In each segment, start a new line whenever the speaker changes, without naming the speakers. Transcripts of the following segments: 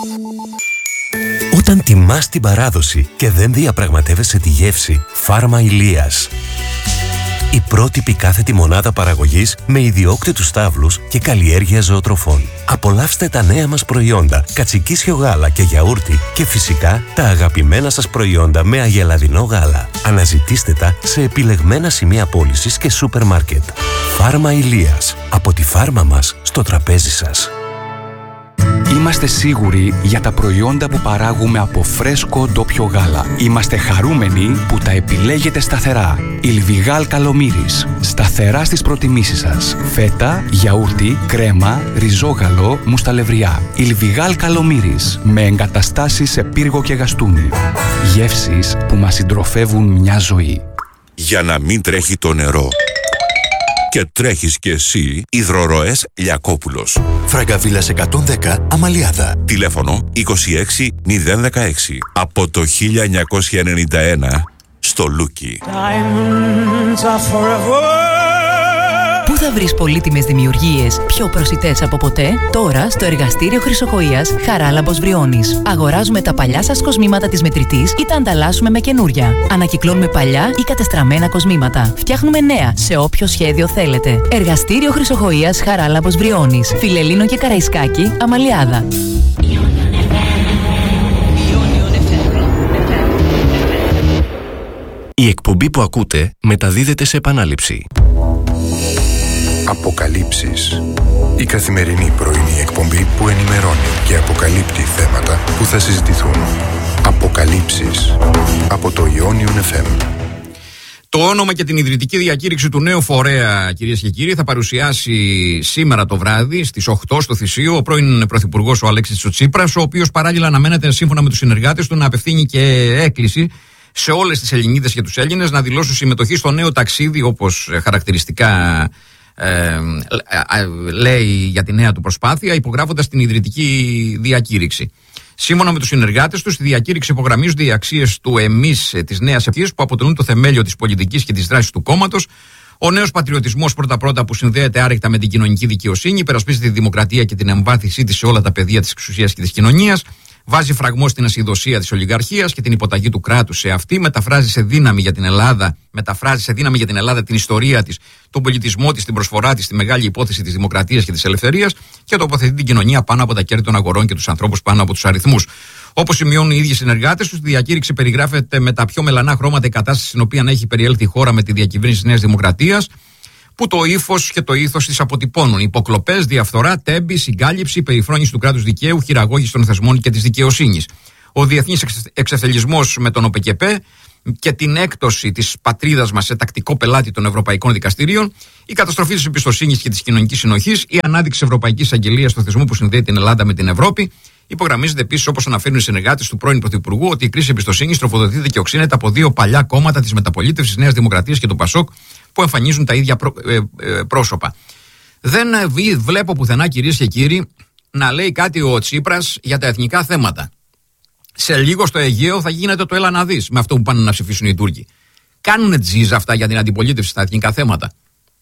Όταν τιμάς την παράδοση και δεν διαπραγματεύεσαι τη γεύση, Φάρμα Ηλίας. Η πρότυπη κάθετη μονάδα παραγωγής με ιδιόκτητους στάβλους και καλλιέργεια ζωοτροφών. Απολαύστε τα νέα μας προϊόντα, κατσικίσιο γάλα και γιαούρτι και φυσικά τα αγαπημένα σας προϊόντα με αγελαδινό γάλα. Αναζητήστε τα σε επιλεγμένα σημεία πώλησης και σούπερ μάρκετ. Φάρμα Ηλίας. Από τη φάρμα μας στο τραπέζι σας.
Είμαστε σίγουροι για τα προϊόντα που παράγουμε από φρέσκο ντόπιο γάλα. Είμαστε χαρούμενοι που τα επιλέγετε σταθερά. Ιλβιγάλ Καλομύρης. Σταθερά στις προτιμήσεις σας. Φέτα, γιαούρτι, κρέμα, ριζόγαλο, μουσταλευριά. Ιλβιγάλ Καλομύρης. Με εγκαταστάσεις σε πύργο και γαστούνι. Γεύσεις που μας συντροφεύουν μια ζωή.
Για να μην τρέχει το νερό και τρέχεις κι εσύ, υδροροές Λιακόπουλος.
Φραγκαβίλας 110, Αμαλιάδα.
Τηλέφωνο 26016. Από το 1991 στο Λούκι.
Πού θα βρεις πολύτιμες δημιουργίες πιο προσιτές από ποτέ? Τώρα στο εργαστήριο Χρυσοχοΐας Χαράλαμπος Βριώνης. Αγοράζουμε τα παλιά σας κοσμήματα της μετρητής ή τα ανταλλάσσουμε με καινούρια. Ανακυκλώνουμε παλιά ή κατεστραμμένα κοσμήματα. Φτιάχνουμε νέα σε όποιο σχέδιο θέλετε. Εργαστήριο Χρυσοχοΐας Χαράλαμπος Βριώνης. Φιλελλήνο και Καραϊσκάκη, Αμαλιάδα.
Η εκπομπή που ακούτε μεταδίδεται σε επανάληψη.
Αποκαλύψεις. Η καθημερινή πρωινή εκπομπή που ενημερώνει και αποκαλύπτει θέματα που θα συζητηθούν. Αποκαλύψεις. Από το Ionion FM.
Το όνομα και την ιδρυτική διακήρυξη του νέου φορέα, κυρίες και κύριοι, θα παρουσιάσει σήμερα το βράδυ στις 8 στο Θησίο ο πρώην Πρωθυπουργός ο Αλέξης Τσίπρας, ο οποίος παράλληλα αναμένεται σύμφωνα με τους συνεργάτες του να απευθύνει και έκκληση σε όλες τις Ελληνίδες και τους Έλληνες να δηλώσουν συμμετοχή στο νέο ταξίδι, όπως χαρακτηριστικά λέει για τη νέα του προσπάθεια, υπογράφοντας την ιδρυτική διακήρυξη. Σύμφωνα με τους συνεργάτες τους, στη διακήρυξη υπογραμμίζονται οι αξίες του εμείς της νέας ευθείας που αποτελούν το θεμέλιο της πολιτικής και της δράσης του κόμματος. Ο νέος πατριωτισμός πρώτα-πρώτα που συνδέεται άρρηκτα με την κοινωνική δικαιοσύνη, υπερασπίζεται τη δημοκρατία και την εμβάθυνσή της σε όλα τα πεδία της εξουσίας και της κοινωνίας. Βάζει φραγμό στην ασυδοσία της ολιγαρχίας και την υποταγή του κράτους σε αυτή, μεταφράζει σε δύναμη για την Ελλάδα την ιστορία της, τον πολιτισμό της, την προσφορά της, τη μεγάλη υπόθεση της δημοκρατίας και της ελευθερίας και τοποθετεί την κοινωνία πάνω από τα κέρδη των αγορών και τους ανθρώπους πάνω από τους αριθμούς. Όπως σημειώνουν οι ίδιοι συνεργάτες τους, η διακήρυξη περιγράφεται με τα πιο μελανά χρώματα η κατάσταση στην οποία έχει περιέλθει η χώρα με τη διακυβέρνηση της Νέας Δημοκρατίας, που το ύφος και το ήθος της αποτυπώνουν. Υποκλοπές, διαφθορά, τέμπη, συγκάλυψη, περιφρόνηση του κράτους δικαίου, χειραγώγηση των θεσμών και της δικαιοσύνης. Ο διεθνής εξευθελισμός με τον ΟΠΚΠ και την έκπτωση της πατρίδας μας σε τακτικό πελάτη των ευρωπαϊκών δικαστηρίων, η καταστροφή της εμπιστοσύνης και της κοινωνικής συνοχής, η ανάδειξη Ευρωπαϊκής Αγγελίας στο θεσμό που συνδέει την Ελλάδα με την Ευρώπη. Υπογραμμίζεται επίσης, όπως αναφέρουν οι συνεργάτες του πρώην Πρωθυπουργού, ότι η κρίση εμπιστοσύνης τροφοδοτείται και οξύνεται από δύο παλιά κόμματα της μεταπολίτευσης Νέας Δημοκρατίας και του ΠΑΣΟΚ που εμφανίζουν τα ίδια πρόσωπα. Δεν βλέπω πουθενά, κυρίες και κύριοι, να λέει κάτι ο Τσίπρας για τα εθνικά θέματα. Σε λίγο στο Αιγαίο θα γίνεται το έλα να δεις με αυτό που πάνε να ψηφίσουν οι Τούρκοι. Κάνουνε τζίζα αυτά για την αντιπολίτευση στα εθνικά θέματα.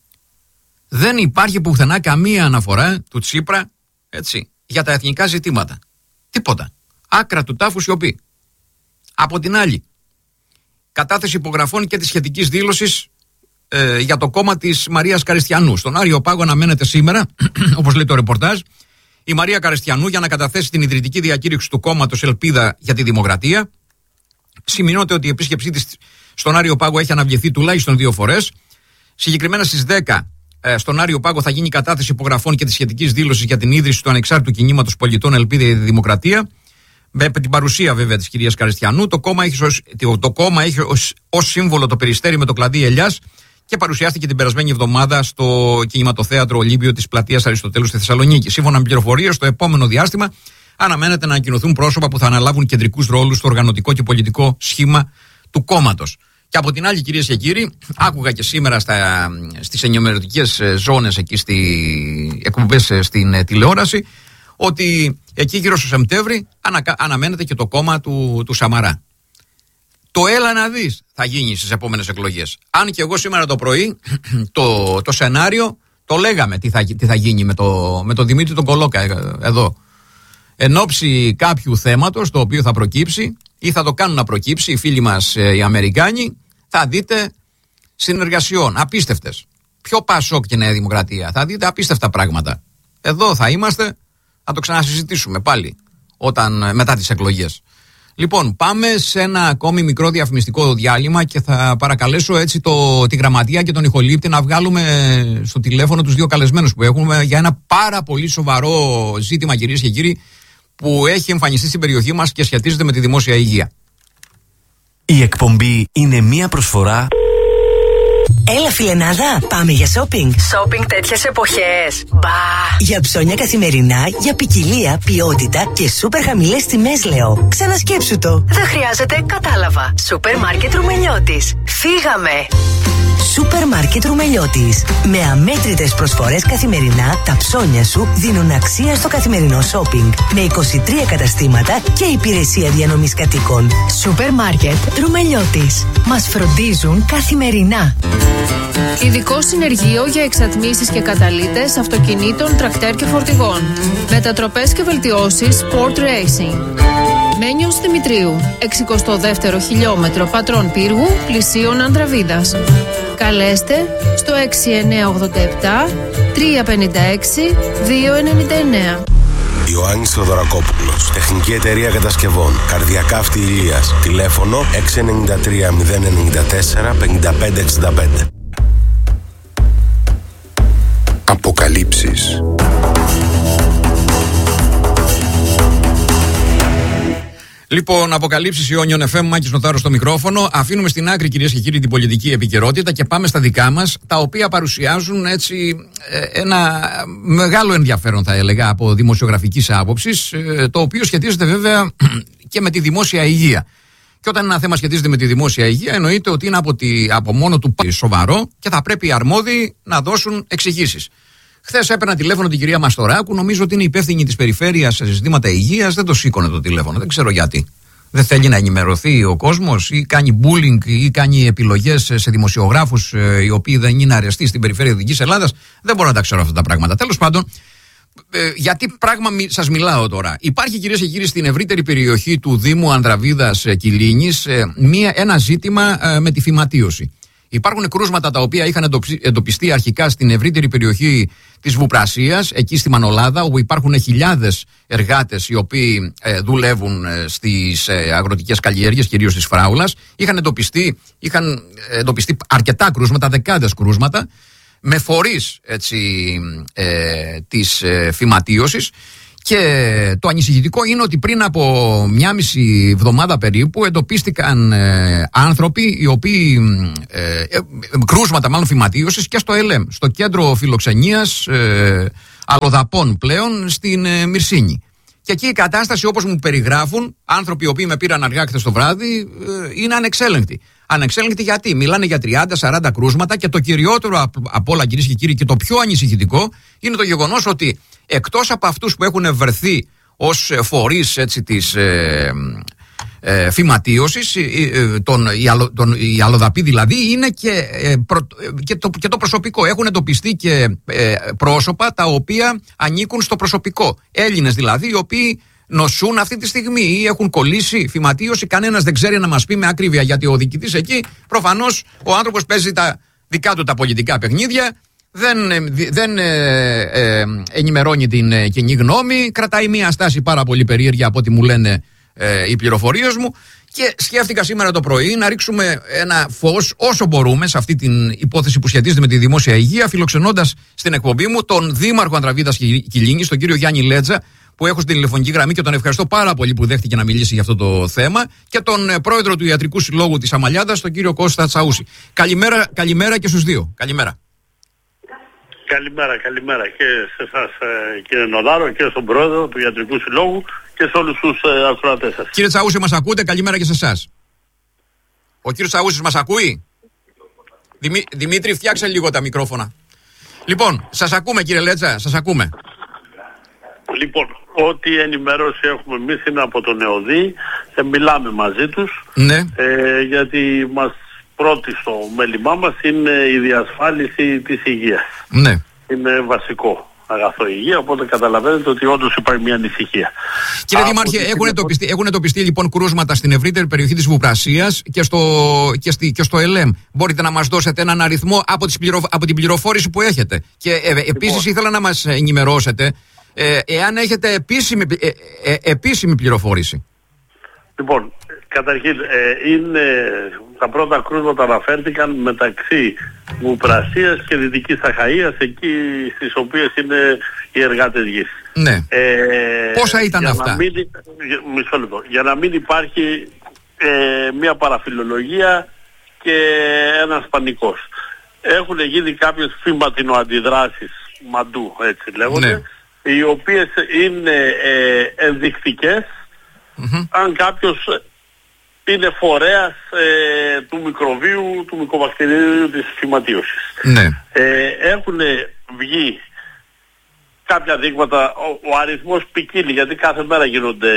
Δεν υπάρχει πουθενά καμία αναφορά του Τσίπρα, έτσι, για τα εθνικά ζητήματα. Τίποτα. Άκρα του τάφου σιωπή. Από την άλλη, κατάθεση υπογραφών και της σχετικής δήλωσης για το κόμμα της Μαρίας Καριστιανού. Στον Άριο Πάγο αναμένεται σήμερα, όπως λέει το ρεπορτάζ, η Μαρία Καριστιανού για να καταθέσει την ιδρυτική διακήρυξη του κόμματος Ελπίδα για τη Δημοκρατία. Σημειώνεται ότι η επίσκεψή της στον Άριο Πάγο έχει αναβληθεί τουλάχιστον 2 φορές. Συγκεκριμένα στις 10 στον Άριο Πάγο θα γίνει η κατάθεση υπογραφών και της σχετικής δήλωσης για την ίδρυση του ανεξάρτητου κινήματος πολιτών Ελπίδα για τη Δημοκρατία. Με την παρουσία βέβαια της κυρίας Καριστιανού. Το κόμμα έχει ως σύμβολο το περιστέρι με το κλαδί ελιάς και παρουσιάστηκε την περασμένη εβδομάδα στο κινηματοθέατρο Ολύμπιο της πλατείας Αριστοτέλου στη Θεσσαλονίκη. Σύμφωνα με πληροφορίες, στο επόμενο διάστημα αναμένεται να ανακοινωθούν πρόσωπα που θα αναλάβουν κεντρικούς ρόλους στο οργανωτικό και πολιτικό σχήμα του κόμματος. Και από την άλλη, κυρίες και κύριοι, άκουγα και σήμερα στις ενημερωτικές ζώνες εκεί εκπομπές στην τηλεόραση ότι εκεί γύρω στο Σεπτέμβρη αναμένεται και το κόμμα του Σαμαρά. Το έλα να δεις θα γίνει στις επόμενες εκλογές. Αν και εγώ σήμερα το πρωί το σενάριο το λέγαμε τι θα γίνει με τον Δημήτρη τον Κολόκα εδώ. εν ώψη κάποιου θέματος το οποίο θα προκύψει ή θα το κάνουν να προκύψει οι φίλοι μας οι Αμερικάνοι, θα δείτε συνεργασιών απίστευτες. Πιο Πασόκ και Νέα Δημοκρατία. Θα δείτε απίστευτα πράγματα. Εδώ θα είμαστε, θα το ξανασυζητήσουμε πάλι μετά τις εκλογές. Λοιπόν, πάμε σε ένα ακόμη μικρό διαφημιστικό διάλειμμα και θα παρακαλέσω έτσι τη γραμματεία και τον ηχολήπτη να βγάλουμε στο τηλέφωνο τους δύο καλεσμένους που έχουμε για ένα πάρα πολύ σοβαρό ζήτημα, κυρίες και κύριοι, που έχει εμφανιστεί στην περιοχή μας και σχετίζεται με τη δημόσια υγεία.
Η εκπομπή είναι μία προσφορά.
Έλα φιλενάδα, πάμε για shopping.
Shopping τέτοιες εποχές. Μπα.
Για ψώνια καθημερινά, για ποικιλία, ποιότητα και σούπερ χαμηλές τιμές λέω. Ξανασκέψου το.
Δεν χρειάζεται, κατάλαβα. Σούπερ μάρκετ Ρουμελιώτης. Φύγαμε.
Σούπερ μάρκετ Ρουμελιώτης. Με αμέτρητες προσφορές καθημερινά, τα ψώνια σου δίνουν αξία στο καθημερινό shopping. Με 23 καταστήματα και υπηρεσία διανομής κατοίκων.
Σούπερ μάρκετ Ρουμελιώτης. Μας φροντίζουν καθημερινά.
Ειδικό συνεργείο για εξατμίσεις και καταλύτες αυτοκινήτων, τρακτέρ και φορτηγών. Μετατροπές και βελτιώσεις Sport Racing. Μένιος Δημητρίου, 62ο χιλιόμετρο Πατρών Πύργου, πλησίων Ανδραβίδας. Καλέστε στο 6987 356 299.
Ιωάννης Θοδωρακόπουλος, Τεχνική Εταιρεία Κατασκευών, Καρδιακάφτη Ηλίας, τηλέφωνο 693 094 5565.
Αποκαλύψεις.
Λοιπόν, αποκαλύψεις Ιόνιον FM, Μάκης Νοτάρος στο μικρόφωνο. Αφήνουμε στην άκρη, κυρίες και κύριοι, την πολιτική επικαιρότητα και πάμε στα δικά μας, τα οποία παρουσιάζουν έτσι ένα μεγάλο ενδιαφέρον, θα έλεγα, από δημοσιογραφικής άποψης, το οποίο σχετίζεται βέβαια και με τη δημόσια υγεία. Και όταν ένα θέμα σχετίζεται με τη δημόσια υγεία, εννοείται ότι είναι από μόνο του σοβαρό και θα πρέπει οι αρμόδιοι να δώσουν εξηγήσεις. Χθες έπαιρνα τηλέφωνο την κυρία Μαστοράκου, νομίζω ότι είναι υπεύθυνη της περιφέρειας σε ζητήματα υγείας, δεν το σήκωνε το τηλέφωνο, δεν ξέρω γιατί. Δεν θέλει να ενημερωθεί ο κόσμος ή κάνει bullying ή κάνει επιλογές σε δημοσιογράφους οι οποίοι δεν είναι αρεστοί στην περιφέρεια Δυτικής Ελλάδας. Δεν μπορώ να τα ξέρω αυτά τα πράγματα. Τέλος πάντων, γιατί πράγμα σας μιλάω τώρα. Υπάρχει, κυρίες και κύριοι, στην ευρύτερη περιοχή του Δήμου Ανδραβίδας Κιλίνης ένα ζήτημα με τη φυματίωση. Υπάρχουν κρούσματα τα οποία είχαν εντοπιστεί αρχικά στην ευρύτερη περιοχή της Βουπρασίας, εκεί στη Μανολάδα, όπου υπάρχουν χιλιάδες εργάτες οι οποίοι δουλεύουν στις αγροτικές καλλιέργειες, κυρίως της φράουλας. Είχαν εντοπιστεί αρκετά κρούσματα, δεκάδες κρούσματα, με φορείς της φυματίωσης. Και το ανησυχητικό είναι ότι πριν από 1,5 εβδομάδα περίπου εντοπίστηκαν άνθρωποι οι οποίοι κρούσματα μάλλον φυματίωσης και στο ΕΛΕΜ, στο κέντρο φιλοξενίας αλλοδαπών πλέον στην Μυρσίνη. Και εκεί η κατάσταση, όπως μου περιγράφουν άνθρωποι οι οποίοι με πήραν αργά χθες το βράδυ, είναι ανεξέλεγκτη. Ανεξέλεγκτη γιατί μιλάνε για 30-40 κρούσματα και το κυριότερο από όλα, κυρίες και κύριοι, και το πιο ανησυχητικό είναι το γεγονός ότι εκτός από αυτούς που έχουν βρεθεί ως φορείς της φυματίωσης, οι αλλοδαποί δηλαδή, είναι και το προσωπικό. Έχουν εντοπιστεί και πρόσωπα τα οποία ανήκουν στο προσωπικό. Έλληνες δηλαδή, οι οποίοι νοσούν αυτή τη στιγμή ή έχουν κολλήσει φυματίωση. Κανένας δεν ξέρει να μας πει με ακρίβεια, γιατί ο διοικητής εκεί προφανώς ο άνθρωπος παίζει τα δικά του τα πολιτικά παιχνίδια, δεν ενημερώνει την κοινή γνώμη, κρατάει μια στάση πάρα πολύ περίεργη από ό,τι μου λένε οι πληροφορίες μου. Και σκέφτηκα σήμερα το πρωί να ρίξουμε ένα φως όσο μπορούμε σε αυτή την υπόθεση που σχετίζεται με τη δημόσια υγεία, φιλοξενώντας στην εκπομπή μου τον Δήμαρχο Ανδραβίδας Κιλίνης, τον κύριο Γιάννη Λέτζα, που έχω στην τηλεφωνική γραμμή και τον ευχαριστώ πάρα πολύ που δέχτηκε να μιλήσει για αυτό το θέμα, και τον πρόεδρο του Ιατρικού Συλλόγου της Αμαλιάδας, τον κύριο Κώστα Τσαούση. Καλημέρα και στους δύο. Καλημέρα.
Καλημέρα και σε εσάς, κύριε Νοδάρο, και στον πρόεδρο του Ιατρικού Συλλόγου και σε όλους τους ακροατές σας.
Κύριε Τσαούση, μας ακούτε? Καλημέρα και σε εσάς. Ο κύριος Τσαούσης μας ακούει? Δημήτρη, φτιάξε λίγο τα μικρόφωνα. Λοιπόν, σας ακούμε κύριε Λέτζα, σας ακούμε.
Λοιπόν, ό,τι ενημέρωση έχουμε εμείς είναι από τον ΕΟΔΗ, μιλάμε μαζί τους,
ναι.
Γιατί μας πρώτη στο μέλημά μας είναι η διασφάλιση της υγείας.
Ναι.
Είναι βασικό. αγαθό υγεία, οπότε καταλαβαίνετε ότι όντως υπάρχει μια ανησυχία.
Κύριε Δήμαρχε, έχουν εντοπιστεί λοιπόν κρούσματα στην ευρύτερη περιοχή της Βουπρασίας και στο ΕΛΕΜ. Μπορείτε να μας δώσετε έναν αριθμό από την πληροφόρηση που έχετε? Και επίσης ήθελα να μας ενημερώσετε εάν έχετε επίσημη πληροφόρηση.
Λοιπόν, καταρχήν, τα πρώτα κρούσματα αναφέρθηκαν μεταξύ Βουπρασίας και Δυτικής Αχαΐας, εκεί στις οποίες είναι οι εργάτες γης.
Ναι. Πόσα ήταν αυτά?
Μισό λεπτό. Για να μην υπάρχει μια παραφιλολογία και ένας πανικός. Έχουν γίνει κάποιες φυματινοαντιδράσεις μαντού, έτσι λέγονται, οι οποίες είναι ενδεικτικές αν κάποιος είναι φορέας του μικροβίου, του μικοβακτηρίου της φυματίωσης. Ναι. Έχουν βγει κάποια δείγματα, ο αριθμός ποικίλει, γιατί κάθε μέρα γίνονται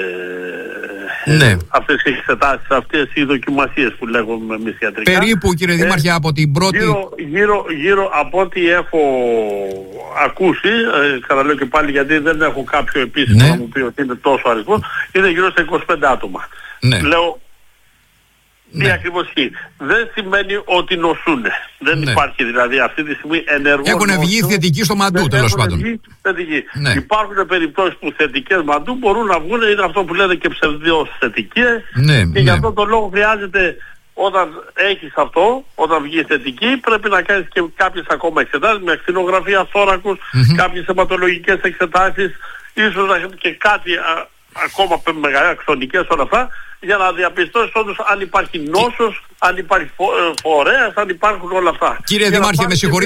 αυτές οι εξετάσεις, αυτές οι δοκιμασίες που λέγουμε εμείς ιατρικά.
Περίπου, κύριε Δήμαρχε, από την πρώτη...
Γύρω από ό,τι έχω ακούσει, καταλέω και πάλι γιατί δεν έχω κάποιο επίσημο να μου πει ότι είναι τόσο αριθμός, είναι γύρω στα 25 άτομα. Λέω, τι ακριβώς ισχύει. Δεν σημαίνει ότι νοσούν. Δεν υπάρχει δηλαδή αυτή τη στιγμή ενεργό.
Έχουν βγει θετικοί στο μαντού, τέλος πάντων.
Υπάρχουν περιπτώσεις που θετικές μαντού μπορούν να βγουν, είναι αυτό που λένε και ψευδώς θετικές. Και γι' αυτό το λόγο χρειάζεται, όταν έχεις αυτό, όταν βγει θετική, πρέπει να κάνεις και κάποιες ακόμα εξετάσεις με ακτινογραφία θώρακους, κάποιες αιματολογικές εξετάσεις, ίσως και κάτι ακόμα μεγαλύτερα, αξονικές, όλα αυτά, για να διαπιστώσεις όντως αν υπάρχει νόσος, αν υπάρχει φορέας, αν υπάρχουν όλα αυτά.
Κύριε Δήμαρχε,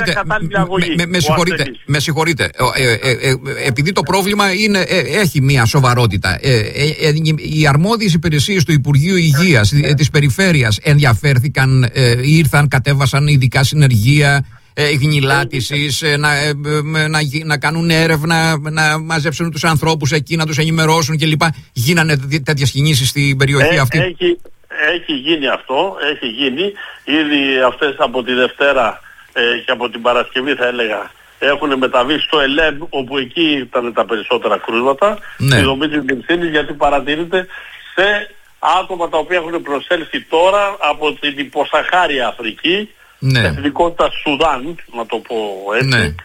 με συγχωρείτε. Επειδή το πρόβλημα έχει μια σοβαρότητα, οι αρμόδιες υπηρεσίες του Υπουργείου Υγείας της Περιφέρειας ενδιαφέρθηκαν, ήρθαν, κατέβασαν ειδικά συνεργεία γνηλάτησης, να κάνουν έρευνα, να μαζέψουν τους ανθρώπους εκεί, να τους ενημερώσουν κλπ. Γίνανε τέτοιες κινήσεις στην περιοχή αυτή?
Έχει γίνει αυτό, έχει γίνει. Ήδη αυτές από τη Δευτέρα και από την Παρασκευή, θα έλεγα, έχουν μεταβεί στο ΕΛΕΜ, όπου εκεί ήταν τα περισσότερα κρούσματα, στη δομή της Μυρσίνης, γιατί παρατηρείται σε άτομα τα οποία έχουν προσέλθει τώρα από την υποσαχάρια Αφρική, εθνικότητα Σουδάν, να το πω έτσι.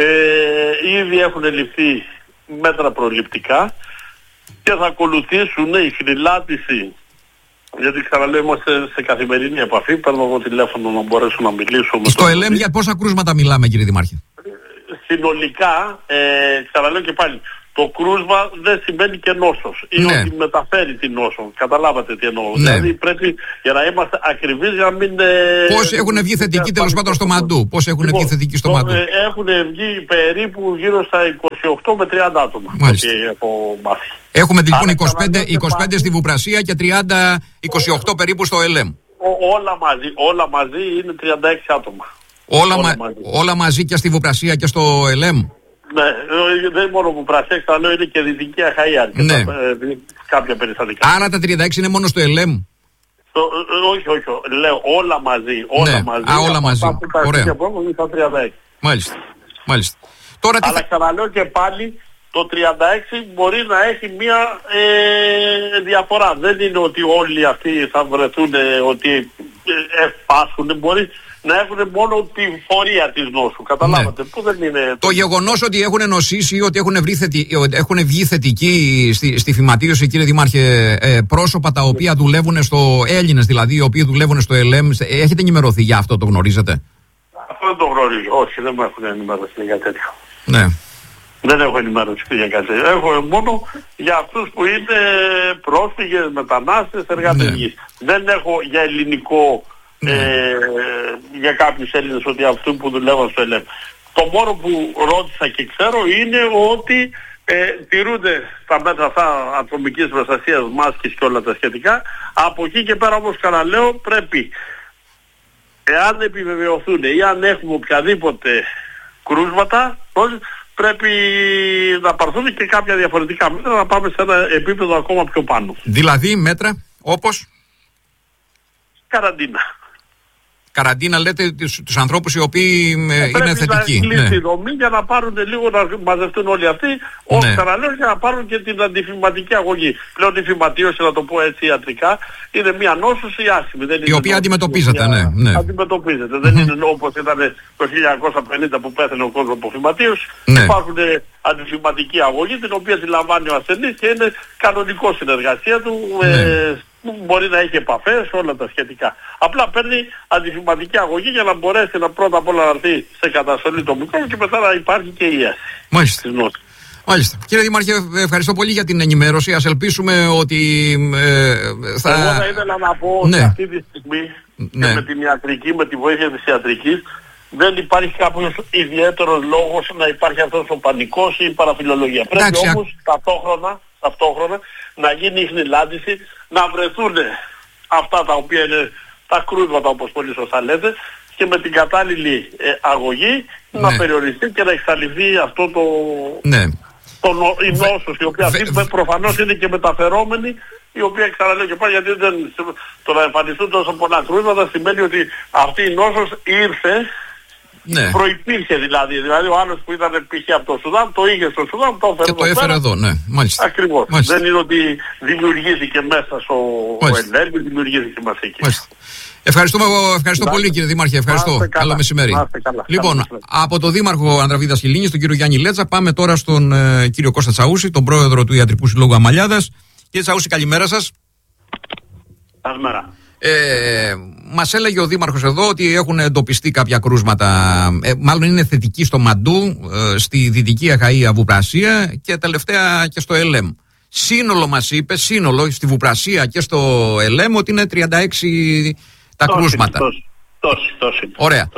Ήδη έχουν ληφθεί μέτρα προληπτικά και θα ακολουθήσουν η χνηλάτιση, γιατί ξαναλέω είμαστε σε καθημερινή επαφή, παίρνω εγώ τηλέφωνο να μπορέσω να μιλήσω.
Στο ΕΛΕΜ για πόσα κρούσματα μιλάμε, κύριε Δήμαρχε?
Συνολικά, ξαναλέω και πάλι, το κρούσμα δεν σημαίνει και νόσος ή ότι μεταφέρει την νόσο. Καταλάβατε τι εννοώ. Δηλαδή πρέπει, για να είμαστε ακριβείς, για να μην...
Πόσοι έχουν βγει θετικοί τέλος πάντων στο μαντού? Πόσοι έχουν βγει θετικοί στο μαντού?
Έχουν βγει περίπου γύρω στα 28 με 30 άτομα. Από μάθη.
Έχουμε λοιπόν 25 στη Βουπρασία και 28 περίπου στο ΕΛΕΜ.
Όλα μαζί είναι 36 άτομα.
Όλα μαζί και στη Βουπρασία και στο ΕΛΕΜ?
Ναι, δεν είναι μόνο Βουπρασία, θα λέω, είναι και Δυτική Αχαΐα.
Ναι.
Κάποια περιστατικά.
Άρα τα 36 είναι μόνο στο ΕΛΕΜ?
Όχι, λέω όλα μαζί.
Όλα μαζί. Ωραία. Μάλιστα. Τώρα
αλλά ξαναλέω και πάλι, το 36 μπορεί να έχει μια διαφορά. Δεν είναι ότι όλοι αυτοί θα βρεθούν ότι πάσχουν. Μπορεί να έχουν μόνο τη πορεία της νόσου. Καταλάβατε, που δεν είναι...
Το γεγονός ότι έχουν νοσήσει ή ότι έχουν βγει θετικοί στη φυματίωση, κύριε Δήμαρχε, πρόσωπα τα οποία δουλεύουν Έλληνες δηλαδή, οι οποίοι δουλεύουν στο ΕΛΕΜ, έχετε ενημερωθεί για αυτό, το γνωρίζετε?
Αυτό δεν το γνωρίζω. Όχι, δεν μου έχουν ενημερωθεί για τέτοιο.
Ναι.
Δεν έχω ενημέρωση για κάτι. Έχω μόνο για αυτούς που είναι πρόσφυγες, μετανάστες, εργάτες γης. Δεν έχω για ελληνικό, για κάποιους Έλληνες, ότι αυτού που δουλεύουν στο ΕΛΕΜ. Το μόνο που ρώτησα και ξέρω είναι ότι τηρούνται τα μέτρα αυτά ατομικής προστασίας, μάσκες και όλα τα σχετικά. Από εκεί και πέρα, όπως ξαναλέω, πρέπει, εάν επιβεβαιωθούν ή αν έχουμε οποιαδήποτε κρούσματα, πρέπει να πάρθουν και κάποια διαφορετικά μέτρα, να πάμε σε ένα επίπεδο ακόμα πιο πάνω.
Δηλαδή μέτρα όπως?
Καραντίνα.
Καραντίνα λέτε τους ανθρώπους οι οποίοι είναι θετικοί.
Πρέπει να κλείσει η δομή για να πάρουν λίγο, να μαζευτούν όλοι αυτοί, όσοι ξαναλέω, για να πάρουν και την αντιφυματική αγωγή. Πλέον η φυματίωση, να το πω έτσι ιατρικά, είναι μια νόσος ή άσχημη.
Η οποία αντιμετωπίζεται, ναι.
Αντιμετωπίζεται. Δεν είναι όπως ήταν το 1950 που πέθανε ο κόσμος από φυματίωση. Υπάρχουν αντιφυματική αγωγή, την οποία τη λαμβάνει ο ασθενής και είναι κανονικό συνεργασία του. Μπορεί να έχει επαφές, όλα τα σχετικά. Απλά παίρνει αντιφυματική αγωγή για να μπορέσει πρώτα απ' όλα να έρθει σε καταστολή το μικρό και μετά να υπάρχει και η ίαση.
Μάλιστα. Κύριε Δήμαρχε, ευχαριστώ πολύ για την ενημέρωση. Ας ελπίσουμε ότι θα...
Εγώ θα ήθελα να πω ότι αυτή τη στιγμή και με την ιατρική, με τη βοήθεια της ιατρικής, δεν υπάρχει κάποιος ιδιαίτερος λόγος να υπάρχει αυτός ο πανικός ή η παραφιλολογία. Πρέπει όμως ταυτόχρονα να γίνει η χνηλάτιση, να βρεθούν αυτά τα οποία είναι τα κρούσματα, όπως πολύ σωστά λέτε, και με την κατάλληλη αγωγή να περιοριστεί και να εξαλειφθεί αυτό η νόσος, η οποία προφανώς είναι και μεταφερόμενη, η οποία ξαναλέω και πάλι, γιατί το να εμφανιστούν τόσο πολλά κρούσματα σημαίνει ότι αυτή η νόσος ήρθε. Προϋπήρχε δηλαδή ο άλλος που ήταν π.χ. από το Σουδάν, το είχε στο Σουδάν, το έφερε
εδώ, μάλιστα.
Ακριβώς. Μάλιστα. Δεν είναι ότι δημιουργήθηκε μέσα στο ενέργειο, δημιουργήθηκε μέσα εκεί.
Ευχαριστώ πολύ κύριε Δήμαρχε, ευχαριστώ. Καλό μεσημέρι. Λοιπόν, από τον Δήμαρχο Ανδραβίδα Χιλίνη, τον κύριο Γιάννη Λέτσα, πάμε τώρα στον κύριο Κώστα Τσαούση, τον πρόεδρο του Ιατρικού Συλλόγου Αμαλιάδας. Κύριε Τσαούση, καλημέρα σας.
Καλημέρα.
Μας έλεγε ο Δήμαρχος εδώ ότι έχουν εντοπιστεί κάποια κρούσματα, μάλλον είναι θετικοί στο Μαντού, στη Δυτική Αχαΐα Βουπρασία και τελευταία και στο ΕΛΕΜ. Σύνολο μας είπε, στη Βουπρασία και στο ΕΛΕΜ, ότι είναι 36 τα κρούσματα.
Τόση.
Ωραία.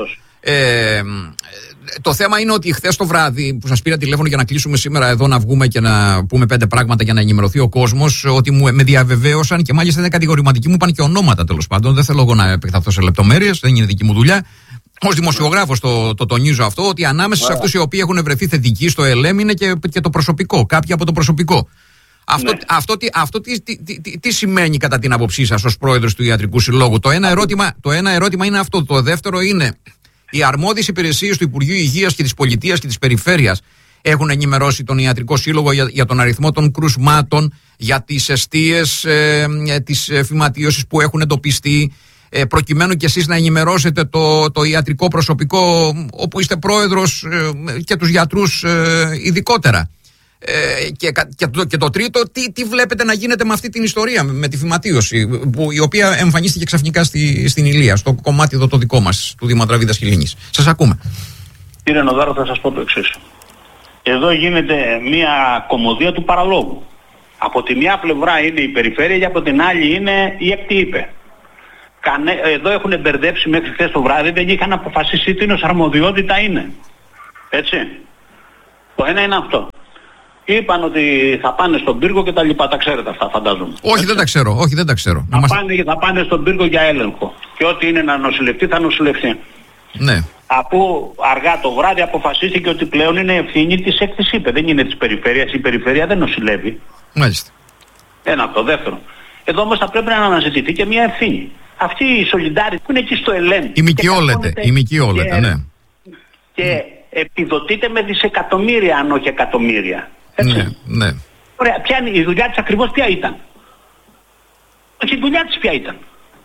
Το θέμα είναι ότι χθες το βράδυ που σας πήρα τηλέφωνο για να κλείσουμε σήμερα εδώ, να βγούμε και να πούμε 5 πράγματα για να ενημερωθεί ο κόσμος, ότι με διαβεβαίωσαν και μάλιστα είναι κατηγορηματικοί, μου είπαν και ονόματα τέλος πάντων. Δεν θέλω εγώ να επεκταθώ σε λεπτομέρειες, δεν είναι δική μου δουλειά. Ως δημοσιογράφος το τονίζω αυτό, ότι ανάμεσα σε αυτούς οι οποίοι έχουν βρεθεί θετικοί στο ΕΛΕΜ είναι και το προσωπικό, κάποιοι από το προσωπικό. Αυτό τι σημαίνει κατά την άποψή σας ως πρόεδρος του Ιατρικού Συλλόγου? Το ένα ερώτημα είναι αυτό. Το δεύτερο είναι, οι αρμόδιες υπηρεσίες του Υπουργείου Υγείας και της Πολιτείας και της Περιφέρειας έχουν ενημερώσει τον Ιατρικό Σύλλογο για τον αριθμό των κρουσμάτων, για τις εστίες της φυματίωσης που έχουν εντοπιστεί, προκειμένου και εσείς να ενημερώσετε το ιατρικό προσωπικό, όπου είστε πρόεδρος, και τους γιατρούς ειδικότερα. Και το τρίτο, τι βλέπετε να γίνεται με αυτή την ιστορία, με τη φυματίωση, η οποία εμφανίστηκε ξαφνικά στην Ηλία, στο κομμάτι εδώ το δικό μας, του Δήμου Ανδραβίδας Χιλίνης. Σας ακούμε.
Κύριε Νοδάρο, θα σας πω το εξής. Εδώ γίνεται μια κωμωδία του παραλόγου. Από τη μια πλευρά είναι η περιφέρεια και από την άλλη είναι η ΕΚΤΙ. Εδώ έχουν μπερδέψει μέχρι χθες το βράδυ, δεν είχαν αποφασίσει τι αρμοδιότητα είναι. Έτσι. Το ένα είναι αυτό. Είπαν ότι θα πάνε στον πύργο και τα λοιπά, τα ξέρετε αυτά φαντάζομαι.
Όχι, δεν τα ξέρω.
Θα πάνε στον πύργο για έλεγχο. Και ό,τι είναι να νοσηλευτεί θα νοσηλευτεί.
Ναι.
Αφού αργά το βράδυ αποφασίστηκε ότι πλέον είναι ευθύνη της ΕΚΤΙΣ, δεν είναι της περιφέρειας. Η περιφέρεια δεν νοσηλεύει.
Μάλιστα.
Ένα από το δεύτερο. Εδώ όμως θα πρέπει να αναζητηθεί και μια ευθύνη. Αυτή η Solidarity που είναι εκεί στο ΕΛΕΜ.
Η ΜΚΟ λέτε, ναι.
Και επιδοτείται με δισεκατομμύρια, αν όχι εκατομμύρια. Έτσι.
Ναι.
Ωραία, η δουλειά της ακριβώς ποια ήταν? Όχι, η δουλειά της ποια ήταν?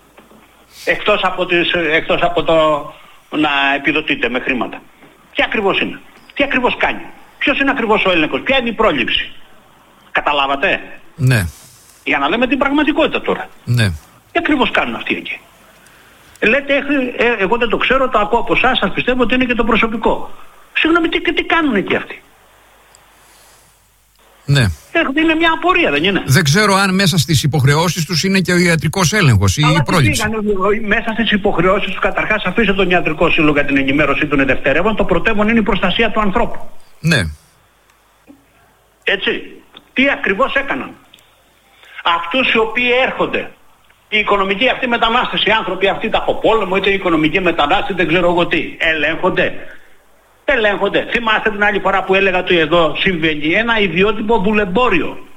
Εκτός από το να επιδοτείται με χρήματα. Τι ακριβώς είναι? Τι ακριβώς κάνει? Ποιος είναι ακριβώς ο έλεγχος? Ποια είναι η πρόληψη? Καταλάβατε?
Ναι.
Για να λέμε την πραγματικότητα τώρα.
Ναι.
Τι ακριβώς κάνουν αυτοί εκεί? Λέτε, εγώ δεν το ξέρω, το ακούω από εσάς, σας πιστεύω ότι είναι και το προσωπικό. Συγγνώμη, τι κάνουν εκεί αυτοί?
Ναι.
Είναι μια απορία, δεν είναι?
Δεν ξέρω αν μέσα στις υποχρεώσεις τους είναι και ο ιατρικός έλεγχος ή η πρόληψη.
Μέσα στις υποχρεώσεις τους, καταρχάς, αφήστε τον Ιατρικό Σύλλογο για την ενημέρωση του είναι δευτερεύον. Το πρωτεύον είναι η προστασία του ανθρώπου.
Ναι.
Έτσι. Τι ακριβώς έκαναν? Αυτούς οι οποίοι έρχονται, οι οικονομικοί αυτοί μετανάστες, οι άνθρωποι αυτοί τα από πόλεμο, είτε οι οικονομικοί μετανάστες, δεν ξέρω εγώ τι, ελέγχονται. Θυμάστε την άλλη φορά που έλεγα ότι εδώ συμβαίνει ένα ιδιότυπο δουλεμπόριο.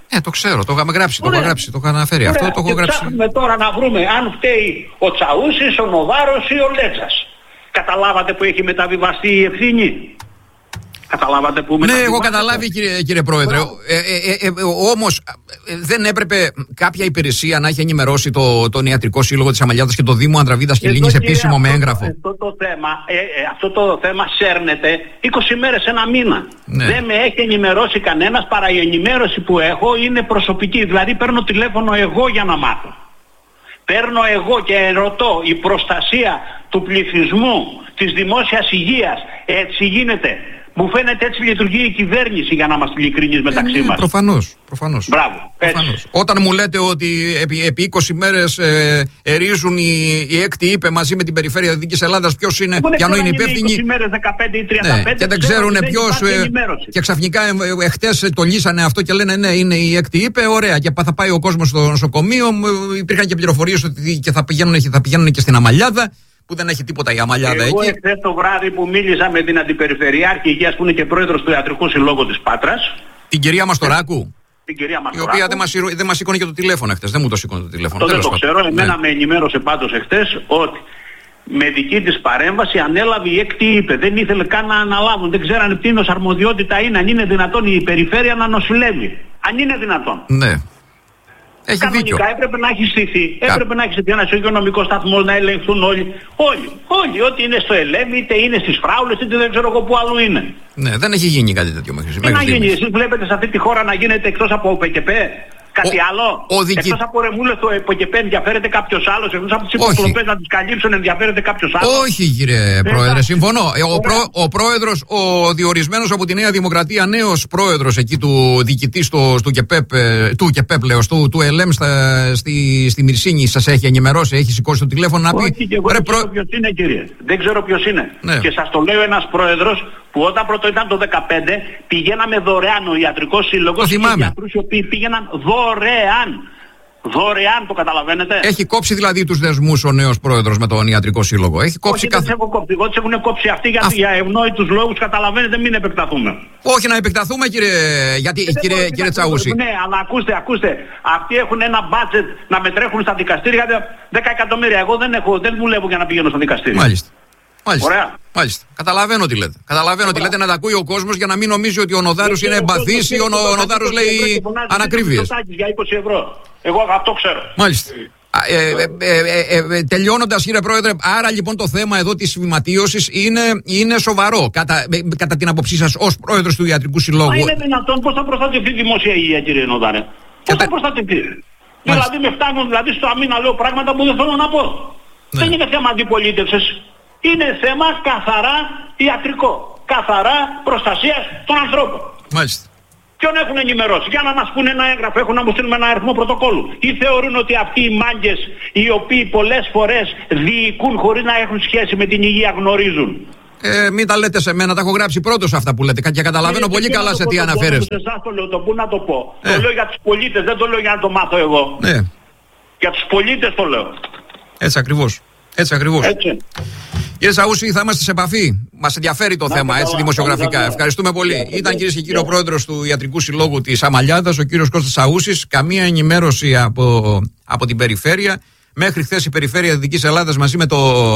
Το ξέρω, το είχαμε γράψει, το είχα αναφέρει.
Ωραία.
Αυτό το έχω γράψει.
Ψάχνουμε τώρα να βρούμε αν φταίει ο Τσαούσης, ο Νοδάρος ή ο Λέτσας. Καταλάβατε που έχει μεταβιβαστεί η ευθύνη? Καταλάβατε που
Ναι, έχω καταλάβει κύριε Πρόεδρε. Όμως δεν έπρεπε κάποια υπηρεσία να έχει ενημερώσει τον Ιατρικό Σύλλογο της Αμαλιάδας και το Δήμο Ανδραβίδας και Λίνης επίσημο με έγγραφο?
Αυτό το θέμα σέρνεται 20 μέρες, ένα μήνα.
Ναι.
Δεν με έχει ενημερώσει κανένας, παρά η ενημέρωση που έχω είναι προσωπική. Δηλαδή παίρνω τηλέφωνο εγώ για να μάθω. Παίρνω εγώ και ρωτώ, η προστασία του πληθυσμού, της δημόσιας υγείας, έτσι γίνεται? Μου φαίνεται έτσι λειτουργεί η κυβέρνηση, για να είμαστε ειλικρινείς μεταξύ μας.
Προφανώς.
Μπράβο.
Προφανώς. Όταν μου λέτε ότι επί 20 μέρες ερίζουν η έκτη ΥΠΕ μαζί με την Περιφέρεια Δυτικής Ελλάδας, ποιος είναι, ποιανό είναι υπεύθυνοι.
20 μέρες, 15 ή 35,
και δεν ξέρουν ποιος. Και ξαφνικά χτες το λύσανε αυτό και λένε ναι, είναι η έκτη ΥΠΕ, ωραία. Και θα πάει ο κόσμος στο νοσοκομείο. Υπήρχαν και πληροφορίες ότι θα πηγαίνουν και στην Αμαλιάδα, που δεν έχει τίποτα η Αμαλιάδα εκεί.
Εγώ εχθές το βράδυ που μίλησα με την Αντιπεριφερειάρχη Υγείας, που είναι και πρόεδρος του Ιατρικού Συλλόγου της Πάτρας.
Την κυρία Μαστοράκου.
Την κυρία Μαστοράκου.
Η οποία δεν μας σήκωνε και το τηλέφωνο εχθές. Δεν μου το σήκωνε το τηλέφωνο.
Αυτό δεν το ξέρω. Εμένα με ενημέρωσε πάντως εχθές ότι με δική της παρέμβαση ανέλαβε η έκτη ΥΠΕ. Δεν ήθελε καν να αναλάβουν. Δεν ξέρανε τι αρμοδιότητα είναι. Αν είναι δυνατόν η περιφέρεια να νοσηλεύει. Αν είναι δυνατόν.
Ναι. Έχει
κανονικά
δίκιο.
Έπρεπε να έχει στηθεί. Έπρεπε να έχει στηθεί ένας υγειονομικός σταθμός, να ελεγχθούν όλοι. Όλοι. Ό,τι είναι στο ΕΛΕΜ, είτε είναι στις φράουλες, είτε δεν ξέρω εγώ που άλλο είναι.
Ναι, δεν έχει γίνει κάτι τέτοιο μέχρι
στιγμή. Τι να γίνει, εσείς βλέπετε σε αυτή τη χώρα να γίνεται εκτός από ΠΚΠ? Κάτι άλλο? Εκτός από ρεμούλες το ΠΚΠ ενδιαφέρεται κάποιος άλλος? Εκτός από τις υποκλοπές να τις καλύψουν ενδιαφέρεται κάποιος άλλος?
Όχι κύριε Πρόεδρε, συμφωνώ. Ο πρόεδρος, ο διορισμένος από τη Νέα Δημοκρατία, νέος πρόεδρος εκεί του διοικητής του ΕΛΕΜ στη Μυρσίνη, σας έχει ενημερώσει, έχει σηκώσει το τηλέφωνο να πει?
Όχι, και εγώ δεν ξέρω ποιος είναι, κύριε. Δεν ξέρω ποιος είναι.
Ναι.
Και σας το λέω ένας πρόεδρος που όταν πρώτο ήταν το 2015 πηγαίναμε δωρεάν, ο Ιατρικός Σύλλογος, και οι γιατρούς οι οποίοι πήγαιναν δωρεάν, το καταλαβαίνετε?
Έχει κόψει δηλαδή τους δεσμούς ο νέος πρόεδρος με τον Ιατρικό Σύλλογο? Έχει κόψει?
Όχι, δεν έχω κόψει. Εγώ τις έχουν κόψει αυτοί για ευνόητους λόγους, καταλαβαίνετε, μην επεκταθούμε.
Όχι να επεκταθούμε κύριε Τσαούση.
Ναι, αλλά ακούστε. Αυτοί έχουν ένα μπάτζετ να μετρέχουν στα δικαστήρια 10 εκατομμύρια. Εγώ δεν δουλεύω για να πηγαίνω στα δικαστήρια.
Μάλιστα.
Μάλιστα.
Καταλαβαίνω τι λέτε. Τι λέτε, να τα ακούει ο κόσμος για να μην νομίζει ότι ο Νοδάρος είναι εμπαθής ή ο Νοδάρος λέει ανακρίβειες.
Για 20 ευρώ. Εγώ αυτό ξέρω.
Μάλιστα. Τελειώνοντας κύριε Πρόεδρε, άρα λοιπόν το θέμα εδώ της βηματίωσης είναι σοβαρό κατά την άποψή σας ως πρόεδρος του Ιατρικού Συλλόγου?
Μα είναι δυνατόν? Πώς θα προστατευτεί η δημόσια υγεία, κύριε Νοδάρε? Πώς θα προστατευτεί? Δηλαδή με φτάνουν στο αμήνα λέω πράγματα που δεν θέλω να πω. Ναι. Δεν είναι θέμα αντιπολίτευσης. Είναι θέμα καθαρά ιατρικό. Καθαρά προστασίας των ανθρώπων.
Μάλιστα.
Ποιον έχουν ενημερώσει? Για να μας πούνε ένα έγγραφο, έχουν να μου στείλουν ένα αριθμό πρωτοκόλλου. Ή θεωρούν ότι αυτοί οι μάγκες, οι οποίοι πολλές φορές διοικούν χωρίς να έχουν σχέση με την υγεία, γνωρίζουν?
Μην τα λέτε σε μένα, τα έχω γράψει πρώτος αυτά που λέτε και καταλαβαίνω πολύ καλά σε τι αναφέρεστε.
Σε εσάς το λέω, το πού να το πω. Το λέω για τους πολίτες, δεν το λέω για να το μάθω εγώ.
Ναι.
Για τους πολίτες το λέω.
Έτσι ακριβώς.
Έτσι.
Κύριε Τσαούση, θα είμαστε σε επαφή. Μας ενδιαφέρει το θέμα έτσι δημοσιογραφικά. Ευχαριστούμε πολύ. Ήταν κυρίες και κύριοι ο πρόεδρος του Ιατρικού Συλλόγου της Αμαλιάδας, ο κύριος Κώστας Τσαούσης. Καμία ενημέρωση από την περιφέρεια. Μέχρι χθες η Περιφέρεια Δυτικής Ελλάδας μαζί με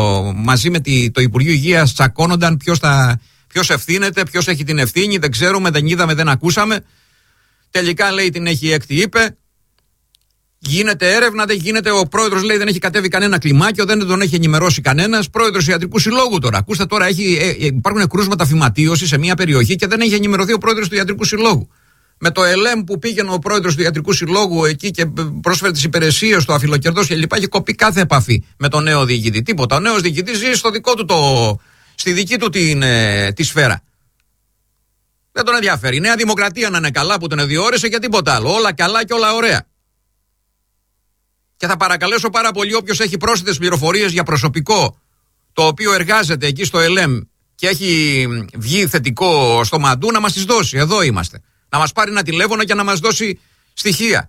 το Υπουργείο Υγείας τσακώνονταν ποιος ευθύνεται, ποιος έχει την ευθύνη. Δεν ξέρουμε, δεν είδαμε, δεν ακούσαμε. Τελικά λέει την έχει η έκτη ΥΠΕ. Γίνεται έρευνα, δεν γίνεται. Ο πρόεδρος λέει δεν έχει κατέβει κανένα κλιμάκιο, δεν τον έχει ενημερώσει κανένας. Πρόεδρος Ιατρικού Συλλόγου τώρα. Ακούστε τώρα, υπάρχουν κρούσματα φυματίωσης σε μια περιοχή και δεν έχει ενημερωθεί ο πρόεδρος του Ιατρικού Συλλόγου. Με το ΕΛΕΜ που πήγαινε ο πρόεδρος του Ιατρικού Συλλόγου εκεί και πρόσφερε τις υπηρεσίες του αφιλοκερδός και λοιπά, έχει κοπεί κάθε επαφή με τον νέο διοικητή. Τίποτα. Ο νέος διοικητής ζει στη δική του τη σφαίρα. Δεν τον ενδιαφέρει. Η Νέα Δημοκρατία να είναι καλά που τον διόρισε και τίποτα άλλο. Όλα καλά και όλα ωραία. Και θα παρακαλέσω πάρα πολύ όποιος έχει πρόσθετες πληροφορίες για προσωπικό το οποίο εργάζεται εκεί στο ΕΛΕΜ και έχει βγει θετικό στο Μαντού να μας τις δώσει. Εδώ είμαστε. Να μας πάρει ένα τηλέφωνο και να μας δώσει στοιχεία.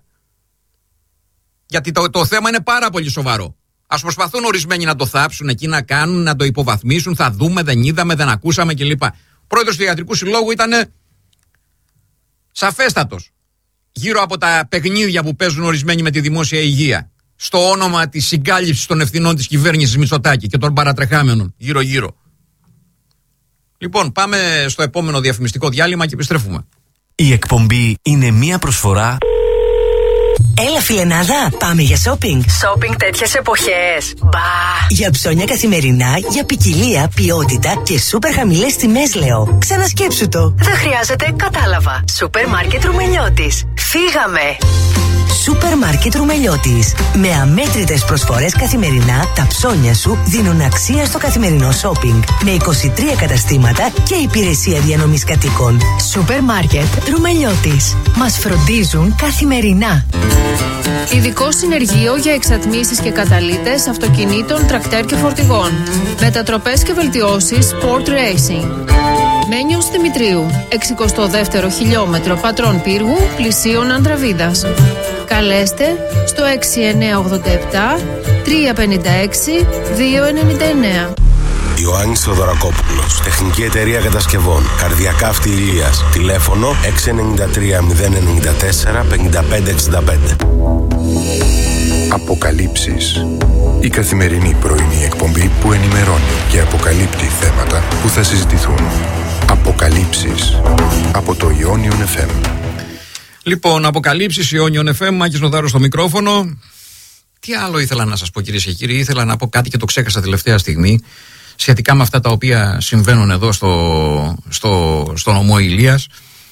Γιατί το θέμα είναι πάρα πολύ σοβαρό. Ας προσπαθούν ορισμένοι να το θάψουν εκεί, να κάνουν, να το υποβαθμίσουν. Θα δούμε, δεν είδαμε, δεν ακούσαμε κλπ. Ο πρόεδρος του Ιατρικού Συλλόγου ήταν σαφέστατος. γύρω από τα παιχνίδια που παίζουν ορισμένοι με τη δημόσια υγεία, στο όνομα της συγκάλυψης των ευθυνών της κυβέρνησης Μητσοτάκη και των παρατρεχάμενων γύρω-γύρω. Λοιπόν, πάμε στο επόμενο διαφημιστικό διάλειμμα και επιστρέφουμε.
Η εκπομπή είναι μία προσφορά.
Έλα φιλενάδα, πάμε για shopping.
Shopping τέτοιες εποχές. Μπα!
Για ψώνια καθημερινά, για ποικιλία, ποιότητα και σούπερ χαμηλές τιμές λέω. Ξανασκέψου το.
Δεν χρειάζεται, κατάλαβα. Σούπερ μάρκετ Ρουμελιώτης. Φύγαμε!
Σούπερ μάρκετ Ρουμελιώτης. Με αμέτρητες προσφορές καθημερινά, τα ψώνια σου δίνουν αξία στο καθημερινό shopping. Με 23 καταστήματα και υπηρεσία διανομής κατοίκων.
Σούπερ μάρκετ Ρουμελιώτης. Μας φροντίζουν καθημερινά.
Ειδικό συνεργείο για εξατμίσεις και καταλύτες αυτοκινήτων, τρακτέρ και φορτηγών. Μετατροπές και βελτιώσεις Sport Racing. Μένιος Δημητρίου, 62ο χιλιόμετρο Πατρών Πύργου, πλησίων Ανδραβίδας. Καλέστε στο 6987 356 299.
Ιωάννης Θοδωρακόπουλος, Τεχνική Εταιρεία Κατασκευών, Καρδιακά Αυτή Ηλίας, τηλέφωνο 693 094 5565.
Αποκαλύψεις. Η καθημερινή πρωινή εκπομπή που ενημερώνει και αποκαλύπτει θέματα που θα συζητηθούν. Αποκαλύψεις από το Ιόνιον FM.
Λοιπόν, αποκαλύψεις Ιόνιον FM, Μάκης Νοδάρος στο μικρόφωνο. Τι άλλο ήθελα να σας πω, κυρίες και κύριοι? Ήθελα να πω κάτι και το ξέχασα τελευταία στιγμή, σχετικά με αυτά τα οποία συμβαίνουν εδώ στο νομό Ηλίας.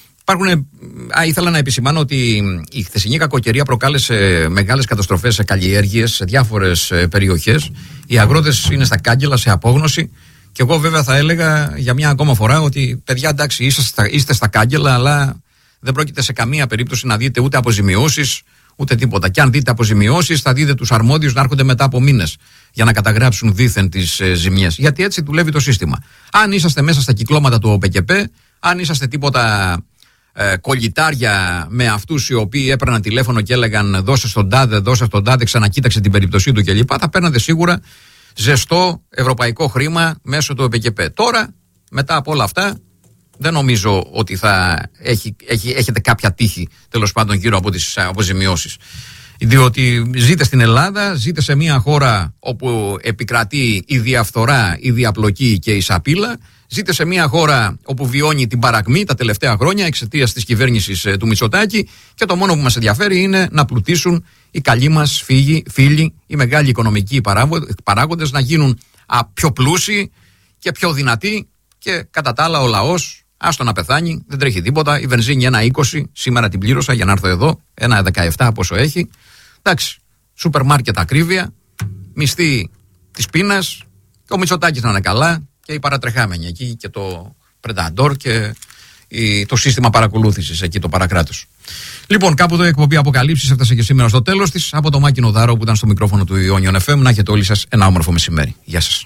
Ήθελα να επισημάνω ότι η χθεσινή κακοκαιρία προκάλεσε μεγάλες καταστροφές σε καλλιέργειες σε διάφορες περιοχές. Οι αγρότες είναι στα κάγκελα, σε απόγνωση. Και εγώ βέβαια θα έλεγα για μια ακόμα φορά ότι παιδιά, εντάξει, είστε στα κάγκελα, αλλά δεν πρόκειται σε καμία περίπτωση να δείτε ούτε αποζημιώσεις ούτε τίποτα. Και αν δείτε αποζημιώσεις, θα δείτε τους αρμόδιους να έρχονται μετά από μήνες για να καταγράψουν δήθεν τις ζημιές. Γιατί έτσι δουλεύει το σύστημα. Αν είσαστε μέσα στα κυκλώματα του ΟΠΕΚΕΠΕ, αν είσαστε τίποτα κολλητάρια με αυτούς οι οποίοι έπαιρναν τηλέφωνο και έλεγαν δώσε στον τάδε, ξανακοίταξε την περίπτωσή του κλπ., θα παίρνατε σίγουρα ζεστό ευρωπαϊκό χρήμα μέσω του ΟΠΕΚΕΠΕ. Τώρα, μετά από όλα αυτά, δεν νομίζω ότι θα έχετε κάποια τύχη, τέλος πάντων, γύρω από τις αποζημιώσεις. Διότι ζείτε στην Ελλάδα, ζείτε σε μια χώρα όπου επικρατεί η διαφθορά, η διαπλοκή και η σαπίλα. Ζείτε σε μια χώρα όπου βιώνει την παρακμή τα τελευταία χρόνια εξαιτίας της κυβέρνησης του Μητσοτάκη, και το μόνο που μας ενδιαφέρει είναι να πλουτίσουν οι καλοί μας φίλοι, οι μεγάλοι οικονομικοί παράγοντες, να γίνουν πιο πλούσιοι και πιο δυνατοί, και κατά τα άλλα ο λαός άστο να πεθάνει, δεν τρέχει τίποτα. Η βενζίνη 1,20, σήμερα την πλήρωσα για να έρθω εδώ, 1,17 πόσο έχει. Εντάξει, σούπερ μάρκετ ακρίβεια, μισθή της πείνας, και ο Μητσοτάκης να είναι καλά, και οι παρατρεχάμενοι εκεί, και το Πρενταντόρ και το σύστημα παρακολούθησης εκεί, το παρακράτος. Λοιπόν, κάπου εδώ η εκπομπή Αποκαλύψεις έφτασε και σήμερα στο τέλος της. Από το Μάκη Νοδάρο που ήταν στο μικρόφωνο του Ιόνιον FM, να έχετε όλοι σας ένα όμορφο μεσημέρι. Γεια σας.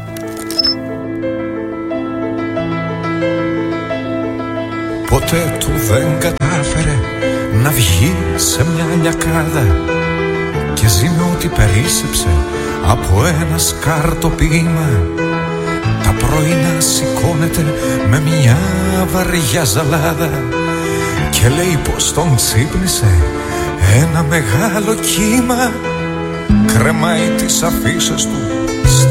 Ποτέ του δεν κατάφερε να βγει σε μια λιακάδα, και ζει με ό,τι περίσσεψε από ένα σκαρτοπίμα. Τα πρωινά σηκώνεται με μια βαριά ζαλάδα και λέει πως τον ξύπνησε ένα μεγάλο κύμα. Κρεμάει τις αφίσες του